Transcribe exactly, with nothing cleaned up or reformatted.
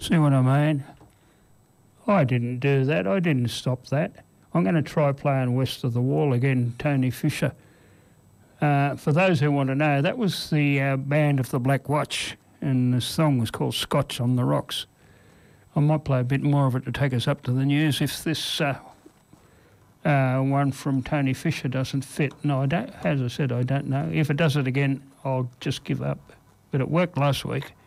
See what I mean? I didn't do that. I didn't stop that. I'm going to try playing West of the Wall again, Tony Fisher. Uh, for those who want to know, that was the uh, band of the Black Watch, and the song was called Scotch on the Rocks. I might play a bit more of it to take us up to the news if this uh, uh, one from Tony Fisher doesn't fit. No, I don't. As I said, I don't know. If it does it again, I'll just give up. But it worked last week.